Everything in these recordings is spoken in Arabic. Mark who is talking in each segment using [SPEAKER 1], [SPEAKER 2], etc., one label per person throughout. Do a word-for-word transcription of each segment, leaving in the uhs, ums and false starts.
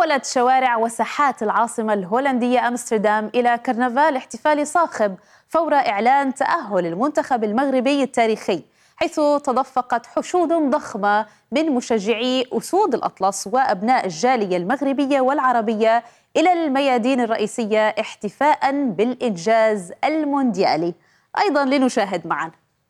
[SPEAKER 1] تحولت شوارع وساحات العاصمة الهولندية أمستردام إلى كرنفال احتفالي صاخب فور إعلان تأهل المنتخب المغربي التاريخي، حيث تدفقت حشود ضخمة من مشجعي أسود الأطلس وأبناء الجالية المغربية والعربية إلى الميادين الرئيسية احتفاء بالإنجاز المونديالي. أيضا لنشاهد معا.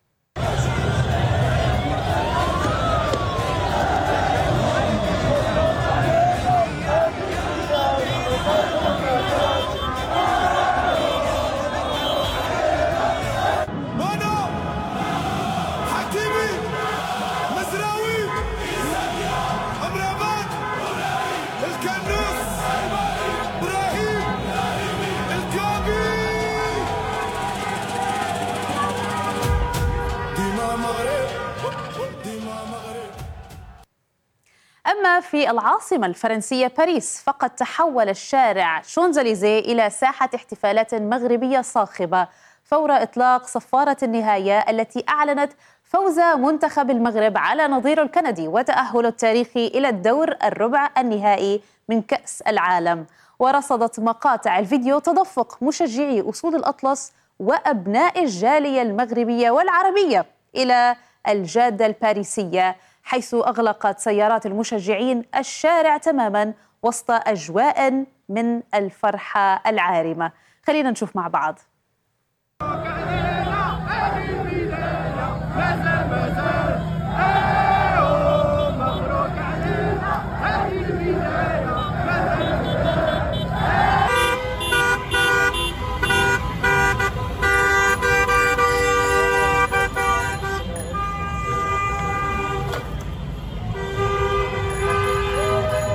[SPEAKER 1] أما في العاصمة الفرنسية باريس فقد تحول الشارع شونزليزيه إلى ساحة احتفالات مغربية صاخبة فور إطلاق صفارة النهاية التي أعلنت فوز منتخب المغرب على نظيره الكندي وتأهله التاريخي إلى الدور الربع النهائي من كأس العالم. ورصدت مقاطع الفيديو تدفق مشجعي أسود الأطلس وأبناء الجالية المغربية والعربية إلى الجادة الباريسية، حيث أغلقت سيارات المشجعين الشارع تماما وسط أجواء من الفرحة العارمة. خلينا نشوف مع بعض.